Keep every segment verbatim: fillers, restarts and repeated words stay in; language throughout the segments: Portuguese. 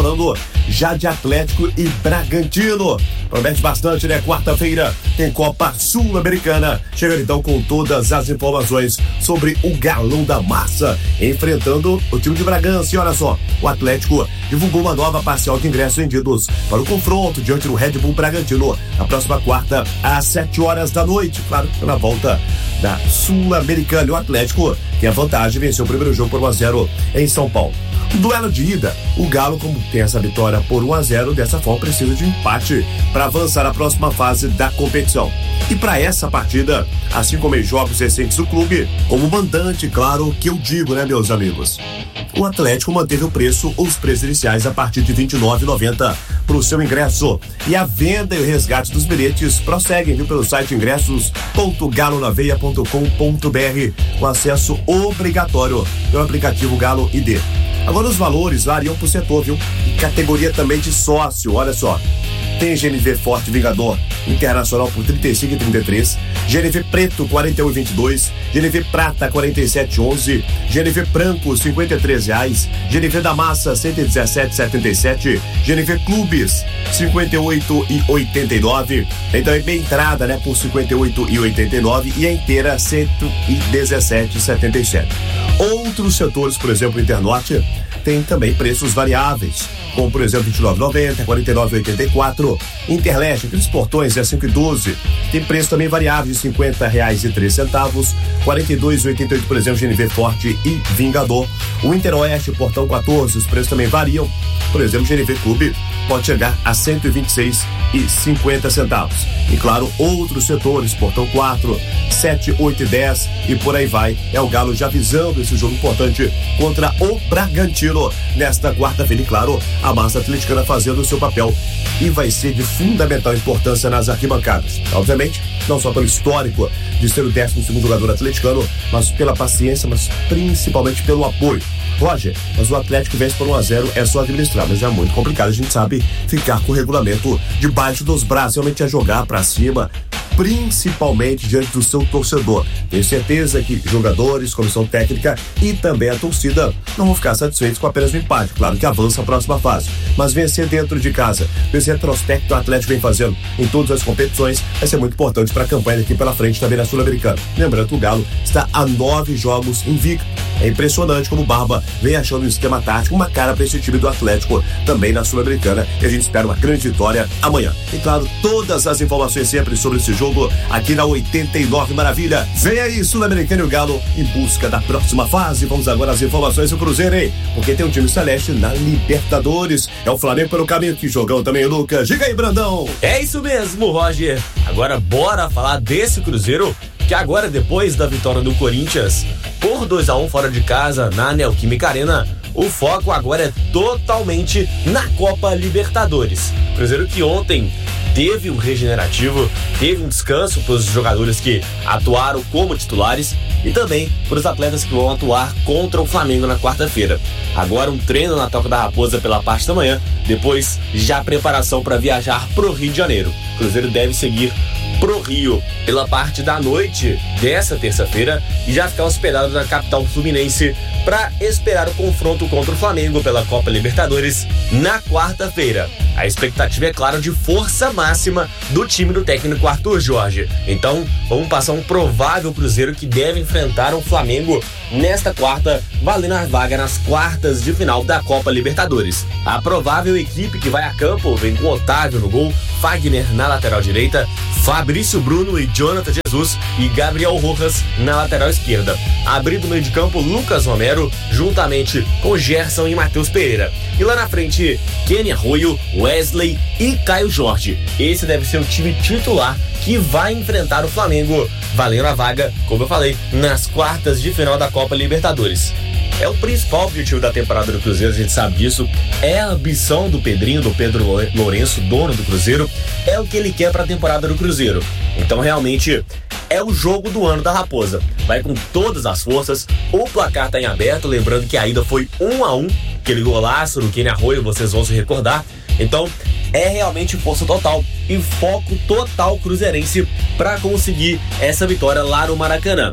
falando já de Atlético e Bragantino. Promete bastante, né? Quarta-feira tem Copa Sul-Americana. Chegando então com todas as informações sobre o Galão da Massa, enfrentando o time de Bragança. E olha só, o Atlético divulgou uma nova parcial de ingressos vendidos para o confronto diante do Red Bull Bragantino na próxima quarta, às sete horas da noite. Claro, na volta da Sul-Americana. O Atlético tem a vantagem, venceu o primeiro jogo por um a zero em São Paulo. No duelo de ida, o Galo, como tem essa vitória por um a zero, dessa forma precisa de empate para avançar à próxima fase da competição. E para essa partida, assim como em jogos recentes do clube, como mandante, claro que eu digo, né, meus amigos? O Atlético manteve o preço, os preços iniciais a partir de vinte e nove reais e noventa centavos para o seu ingresso. E a venda e o resgate dos bilhetes prosseguem, viu, pelo site ingressos ponto galo na veia ponto com ponto br, com acesso obrigatório pelo aplicativo Galo I D. Agora os valores variam por setor, viu? E categoria também de sócio, olha só. Tem G N V Forte Vingador Internacional por trinta e cinco reais e trinta e três centavos, G N V Preto quarenta e um reais e vinte e dois centavos, G N V Prata quarenta e sete reais e onze centavos, G N V Branco cinquenta e três reais, G N V da Massa cento e dezessete reais e setenta e sete centavos, G N V Clubes cinquenta e oito reais e oitenta e nove centavos, tem também bem entrada, né, por cinquenta e oito reais e oitenta e nove centavos e a inteira cento e dezessete reais e setenta e sete centavos. Outros setores, por exemplo, o Internorte, tem também preços variáveis, como por exemplo vinte e nove reais e noventa centavos, quarenta e nove reais e oitenta e quatro centavos. Interleste, aqueles portões é cinco reais e doze centavos, tem preço também variável de cinquenta reais e três centavos, quarenta e dois reais e oitenta e oito centavos, por exemplo, G N V Forte e Vingador. O Interoeste, portão quatorze, os preços também variam, por exemplo, G N V Clube pode chegar a cento e vinte e seis reais e cinquenta centavos. E claro, outros setores, portão quatro, sete, oito e dez e por aí vai. É o Galo já visando esse jogo importante contra o Bragantino nesta quarta-feira. E claro, a massa atleticana fazendo o seu papel e vai ser de fundamental importância nas arquibancadas. Obviamente, não só pelo histórico de ser o décimo segundo jogador atleticano, mas pela paciência, mas principalmente pelo apoio. Roger, mas o Atlético vence por um a zero, é só administrar, mas é muito complicado, a gente sabe, ficar com o regulamento debaixo dos braços, realmente é jogar pra cima, principalmente diante do seu torcedor. Tenho certeza que jogadores, comissão técnica e também a torcida não vão ficar satisfeitos com apenas o empate. Claro que avança a próxima fase, mas vencer dentro de casa, esse retrospecto que o Atlético vem fazendo em todas as competições, vai ser muito importante para a campanha daqui pela frente também na Sul-Americana. Lembrando que o Galo está a nove jogos invicto. É impressionante como o Barba vem achando um esquema tático, uma cara para esse time do Atlético também na Sul-Americana, e a gente espera uma grande vitória amanhã. E claro, todas as informações sempre sobre esse jogo aqui na oitenta e nove Maravilha. Vem aí, Sul-Americano e o Galo em busca da próxima fase. Vamos agora às informações do Cruzeiro, hein? Porque tem um time celeste na Libertadores. É o Flamengo pelo caminho. Que jogão também, Lucas. Diga aí, Brandão. É isso mesmo, Roger. Agora bora falar desse Cruzeiro, que agora, depois da vitória do Corinthians por dois a um fora de casa na Neoquímica Arena, o foco agora é totalmente na Copa Libertadores. Cruzeiro que ontem teve um regenerativo, teve um descanso para os jogadores que atuaram como titulares e também para os atletas que vão atuar contra o Flamengo na quarta-feira. Agora um treino na Toca da Raposa pela parte da manhã, depois já a preparação para viajar para o Rio de Janeiro. O Cruzeiro deve seguir pro Rio pela parte da noite dessa terça-feira e já ficar hospedado na capital fluminense para esperar o confronto contra o Flamengo pela Copa Libertadores na quarta-feira. A expectativa é, claro, de força máxima do time do técnico Arthur Jorge. Então, vamos passar um provável Cruzeiro que deve enfrentar o Flamengo nesta quarta, valendo a vaga nas quartas de final da Copa Libertadores. A provável equipe que vai a campo vem com Otávio no gol, Fagner na lateral direita, Fabrício Bruno e Jonathan Jesus e Gabriel Rojas na lateral esquerda. Abrindo o meio de campo, Lucas Romero, juntamente com Gerson e Matheus Pereira. E lá na frente, Kenny Arroio, Wesley e Caio Jorge. Esse deve ser o time titular que vai enfrentar o Flamengo, valendo a vaga, como eu falei, nas quartas de final da Copa Libertadores. É o principal objetivo da temporada do Cruzeiro, a gente sabe disso. É a ambição do Pedrinho, do Pedro Lourenço, dono do Cruzeiro. É o que ele quer para a temporada do Cruzeiro. Então, realmente, é o jogo do ano da Raposa. Vai com todas as forças. O placar está em aberto, lembrando que a ida foi um a um. Aquele golaço do Kenny Arroio, vocês vão se recordar. Então, é realmente força total e foco total cruzeirense para conseguir essa vitória lá no Maracanã. O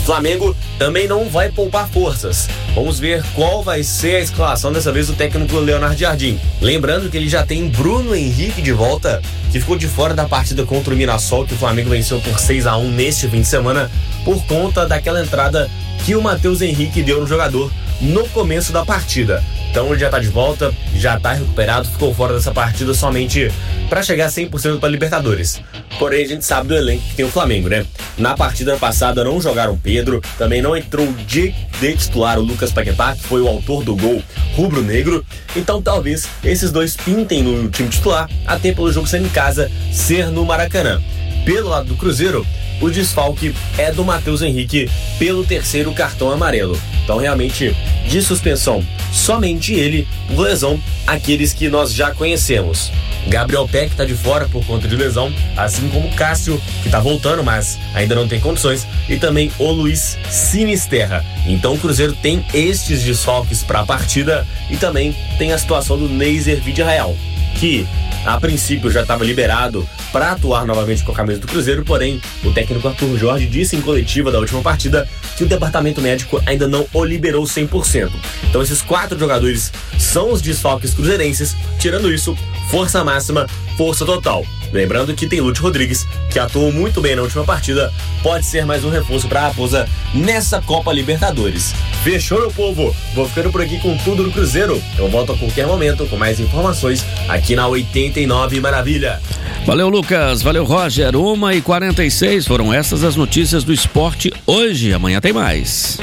Flamengo também não vai poupar forças. Vamos ver qual vai ser a escalação dessa vez do técnico Leonardo Jardim. Lembrando que ele já tem Bruno Henrique de volta, que ficou de fora da partida contra o Mirassol, que o Flamengo venceu por seis a um neste fim de semana, por conta daquela entrada que o Matheus Henrique deu no jogador no começo da partida. Então ele já tá de volta, já tá recuperado, ficou fora dessa partida somente para chegar a cem por cento para Libertadores. Porém, a gente sabe do elenco que tem o Flamengo, né? Na partida passada não jogaram Pedro, também não entrou de, de titular o Lucas Paquetá, que foi o autor do gol rubro-negro. Então talvez esses dois pintem no time titular, até pelo jogo sendo em casa, ser no Maracanã. Pelo lado do Cruzeiro, o desfalque é do Matheus Henrique pelo terceiro cartão amarelo. Então realmente, de suspensão, somente ele, por lesão, aqueles que nós já conhecemos. Gabriel Peck está de fora por conta de lesão, assim como Cássio, que está voltando, mas ainda não tem condições, e também o Luiz Sinisterra. Então o Cruzeiro tem estes desfalques para a partida e também tem a situação do Neiser Vidiarreal, que a princípio já estava liberado para atuar novamente com a camisa do Cruzeiro, porém o técnico Arthur Jorge disse em coletiva da última partida que o departamento médico ainda não o liberou cem por cento. Então esses quatro jogadores são os desfalques cruzeirenses. Tirando isso, força máxima, força total. Lembrando que tem Lúcio Rodrigues, que atuou muito bem na última partida, pode ser mais um reforço para a Raposa nessa Copa Libertadores. Fechou, meu povo? Vou ficando por aqui com tudo do Cruzeiro. Eu volto a qualquer momento com mais informações aqui na oitenta e nove Maravilha. Valeu, Lucas. Valeu, Roger. uma e quarenta e seis. Foram essas as notícias do esporte hoje. Amanhã tem mais.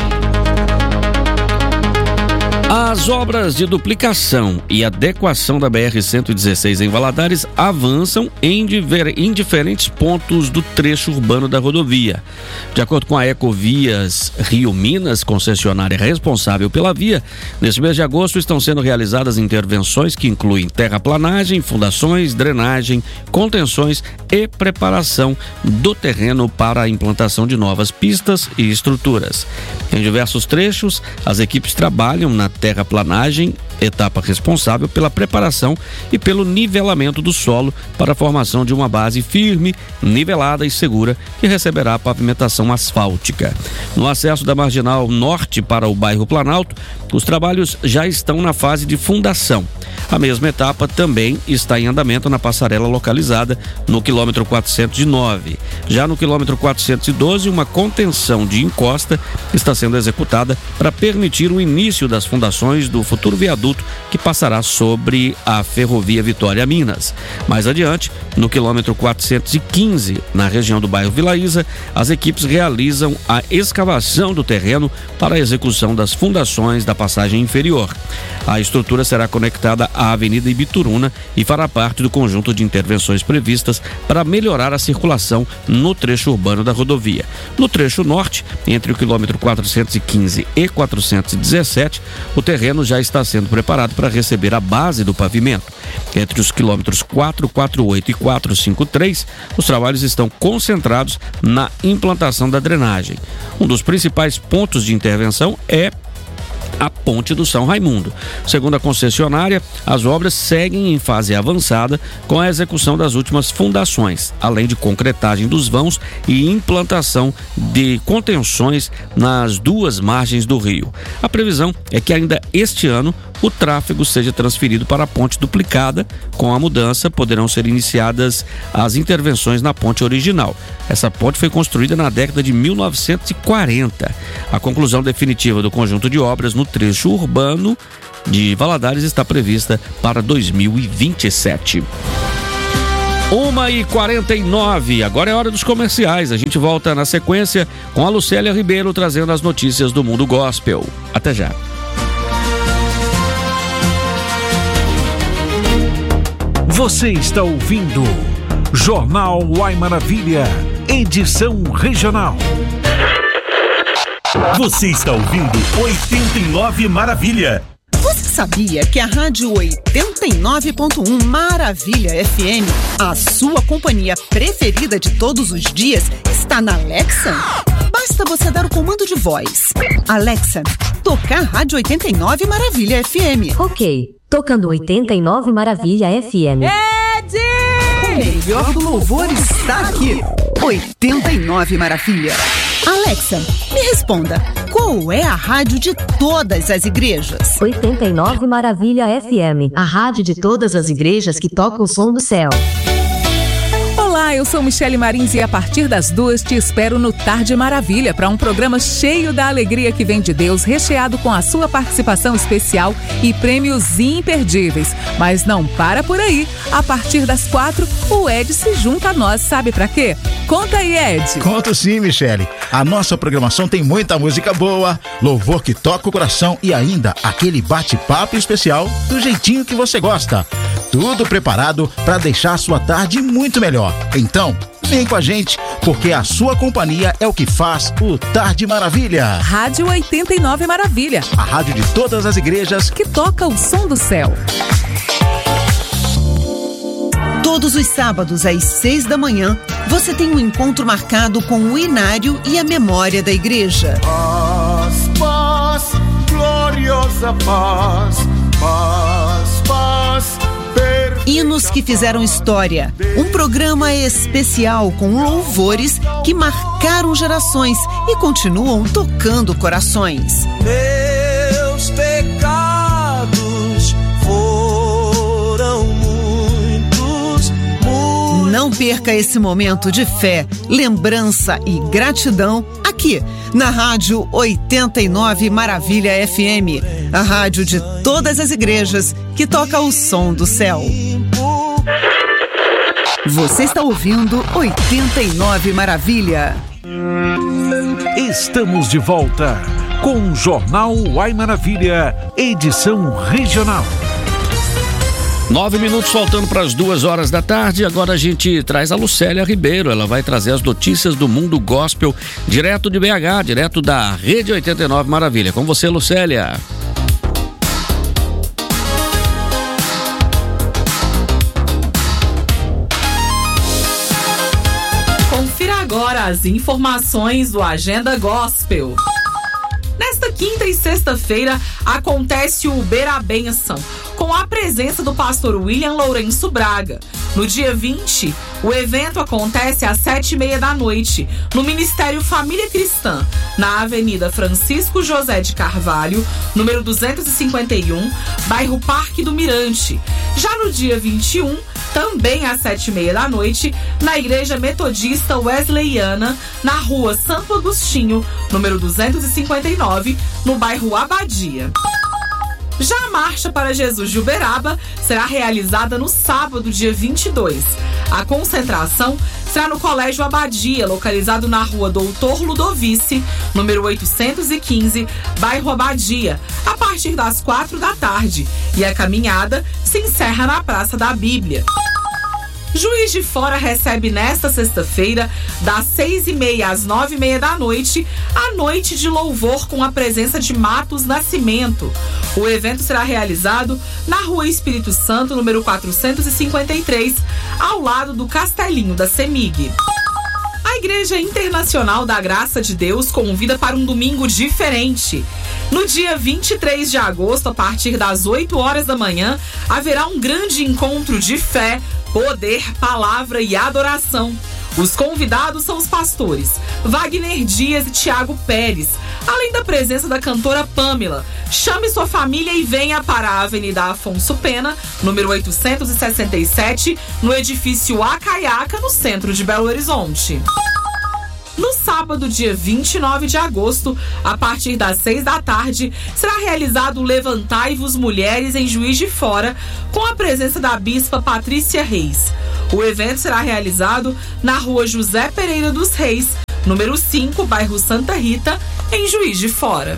As obras de duplicação e adequação da B R cento e dezesseis em Valadares avançam em, diver, em diferentes pontos do trecho urbano da rodovia. De acordo com a Ecovias Rio Minas, concessionária responsável pela via, neste mês de agosto estão sendo realizadas intervenções que incluem terraplanagem, fundações, drenagem, contenções e preparação do terreno para a implantação de novas pistas e estruturas. Em diversos trechos, as equipes trabalham na terraplanagem, etapa responsável pela preparação e pelo nivelamento do solo para a formação de uma base firme, nivelada e segura que receberá a pavimentação asfáltica. No acesso da Marginal Norte para o bairro Planalto, os trabalhos já estão na fase de fundação. A mesma etapa também está em andamento na passarela localizada no quilômetro quatrocentos e nove. Já no quilômetro quatrocentos e doze, uma contenção de encosta está sendo executada para permitir o início das fundações do futuro viaduto que passará sobre a Ferrovia Vitória-Minas. Mais adiante, no quilômetro quatrocentos e quinze, na região do bairro Vila Isa, as equipes realizam a escavação do terreno para a execução das fundações da passagem inferior. A estrutura será conectada à Avenida Ibituruna e fará parte do conjunto de intervenções previstas para melhorar a circulação no trecho urbano da rodovia. No trecho norte, entre o quilômetro quatrocentos e quinze e quatrocentos e dezessete, o terreno já está sendo preparado para receber a base do pavimento. Entre os quilômetros quatrocentos e quarenta e oito e quatrocentos e cinquenta e três, os trabalhos estão concentrados na implantação da drenagem. Um dos principais pontos de intervenção é a Ponte do São Raimundo. Segundo a concessionária, as obras seguem em fase avançada com a execução das últimas fundações, além de concretagem dos vãos e implantação de contenções nas duas margens do rio. A previsão é que ainda este ano o tráfego seja transferido para a ponte duplicada. Com a mudança, poderão ser iniciadas as intervenções na ponte original. Essa ponte foi construída na década de mil novecentos e quarenta. A conclusão definitiva do conjunto de obras no trecho urbano de Valadares está prevista para dois mil e vinte e sete. uma e quarenta e nove, agora é hora dos comerciais. A gente volta na sequência com a Lucélia Ribeiro trazendo as notícias do mundo gospel. Até já. Você está ouvindo Jornal Uai Maravilha, edição regional. Você está ouvindo oitenta e nove Maravilha. Você sabia que a Rádio oitenta e nove ponto um Maravilha F M, a sua companhia preferida de todos os dias, está na Alexa? Basta você dar o comando de voz. Alexa, tocar Rádio oitenta e nove Maravilha F M. Ok, tocando oitenta e nove Maravilha F M. Ed! O melhor do louvor está aqui. oitenta e nove Maravilha. Alexa, me responda, qual é a rádio de todas as igrejas? oitenta e nove Maravilha F M, a rádio de todas as igrejas que toca o som do céu. Olá, eu sou Michele Marins e a partir das duas te espero no Tarde Maravilha para um programa cheio da alegria que vem de Deus, recheado com a sua participação especial e prêmios imperdíveis. Mas não para por aí. A partir das quatro, o Ed se junta a nós, sabe pra quê? Conta aí, Ed. Conto sim, Michele. A nossa programação tem muita música boa, louvor que toca o coração e ainda aquele bate-papo especial do jeitinho que você gosta. Tudo preparado para deixar a sua tarde muito melhor. Então, vem com a gente, porque a sua companhia é o que faz o Tarde Maravilha. Rádio oitenta e nove Maravilha. A rádio de todas as igrejas que toca o som do céu. Todos os sábados às seis da manhã, você tem um encontro marcado com o Inário e a memória da igreja. Paz, paz, gloriosa paz, paz, paz. Hinos que fizeram história. Um programa especial com louvores que marcaram gerações e continuam tocando corações. Meus pecados foram muitos, muitos. Não perca esse momento de fé, lembrança e gratidão aqui na Rádio oitenta e nove Maravilha F M, a rádio de todas as igrejas que toca o som do céu. Você está ouvindo oitenta e nove Maravilha. Estamos de volta com o Jornal Uai Maravilha, edição regional. Nove minutos faltando para as duas horas da tarde. Agora a gente traz a Lucélia Ribeiro. Ela vai trazer as notícias do mundo gospel direto de B H, direto da Rede oitenta e nove Maravilha. Com você, Lucélia. Confira agora as informações do Agenda Gospel. Nesta quinta e sexta-feira acontece o Beira Bênção, com a presença do pastor William Lourenço Braga. No dia vinte, o evento acontece às sete e meia da noite, no Ministério Família Cristã, na Avenida Francisco José de Carvalho, número duzentos e cinquenta e um, bairro Parque do Mirante. Já no dia vinte e um, também às sete e meia da noite, na Igreja Metodista Wesleyana, na Rua Santo Agostinho, número duzentos e cinquenta e nove, no bairro Abadia. Já a Marcha para Jesus de Uberaba será realizada no sábado, dia vinte e dois. A concentração será no Colégio Abadia, localizado na Rua Doutor Ludovice, número oitocentos e quinze, bairro Abadia, a partir das quatro da tarde. E a caminhada se encerra na Praça da Bíblia. Juiz de Fora recebe nesta sexta-feira, das seis e meia às nove e meia da noite, a noite de louvor com a presença de Matos Nascimento. O evento será realizado na Rua Espírito Santo, número quatrocentos e cinquenta e três, ao lado do Castelinho da CEMIG. A Igreja Internacional da Graça de Deus convida para um domingo diferente. No dia vinte e três de agosto, a partir das oito horas da manhã, haverá um grande encontro de fé, poder, palavra e adoração. Os convidados são os pastores Wagner Dias e Tiago Pérez, além da presença da cantora Pamela. Chame sua família e venha para a Avenida Afonso Pena, número oitocentos e sessenta e sete, no edifício Acaiaca, no centro de Belo Horizonte. No sábado, dia vinte e nove de agosto, a partir das seis da tarde, será realizado o Levantai-vos Mulheres em Juiz de Fora, com a presença da bispa Patrícia Reis. O evento será realizado na Rua José Pereira dos Reis, número cinco, bairro Santa Rita, em Juiz de Fora.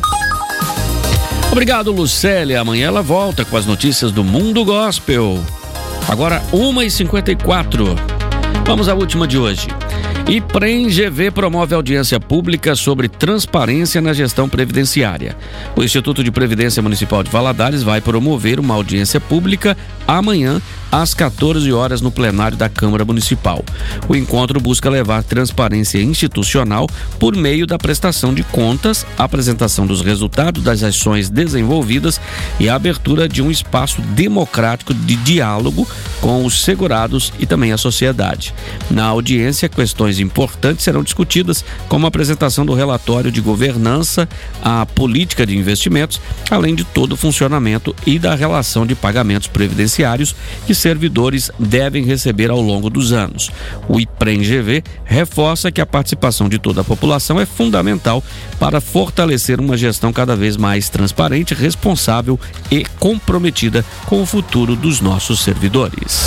Obrigado, Lucélia. Amanhã ela volta com as notícias do mundo gospel. Agora, uma e cinquenta e quatro. Vamos à última de hoje. IPREM G V promove audiência pública sobre transparência na gestão previdenciária. O Instituto de Previdência Municipal de Valadares vai promover uma audiência pública amanhã, às quatorze horas, no plenário da Câmara Municipal. O encontro busca levar transparência institucional por meio da prestação de contas, apresentação dos resultados das ações desenvolvidas e a abertura de um espaço democrático de diálogo com os segurados e também a sociedade. Na audiência, questões importantes serão discutidas, como a apresentação do relatório de governança, a política de investimentos, além de todo o funcionamento e da relação de pagamentos previdenciários que servidores devem receber ao longo dos anos. O IPREM-G V reforça que a participação de toda a população é fundamental para fortalecer uma gestão cada vez mais transparente, responsável e comprometida com o futuro dos nossos servidores.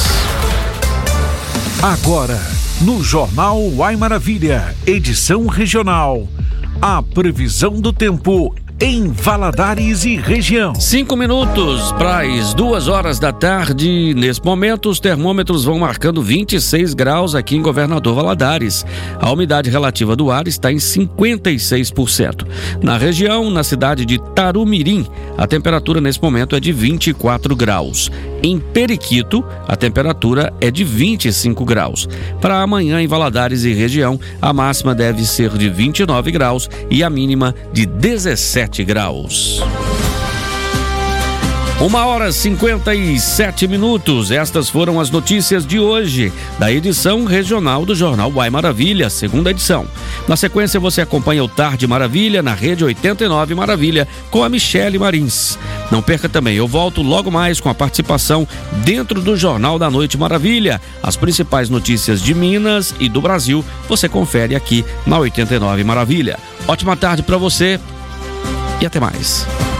Agora, no Jornal Uai Maravilha, edição regional, a previsão do tempo em Valadares e região. Cinco minutos para as duas horas da tarde. Nesse momento, os termômetros vão marcando vinte e seis graus aqui em Governador Valadares. A umidade relativa do ar está em cinquenta e seis por cento. Na região, na cidade de Tarumirim, a temperatura nesse momento é de vinte e quatro graus. Em Periquito, a temperatura é de vinte e cinco graus. Para amanhã, em Valadares e região, a máxima deve ser de vinte e nove graus e a mínima de dezessete graus. Uma hora e cinquenta e sete minutos. Estas foram as notícias de hoje da edição regional do Jornal Uai Maravilha, segunda edição. Na sequência, você acompanha o Tarde Maravilha na Rede oitenta e nove Maravilha com a Michele Marins. Não perca também, eu volto logo mais com a participação dentro do Jornal da Noite Maravilha. As principais notícias de Minas e do Brasil você confere aqui na oitenta e nove Maravilha. Ótima tarde para você e até mais.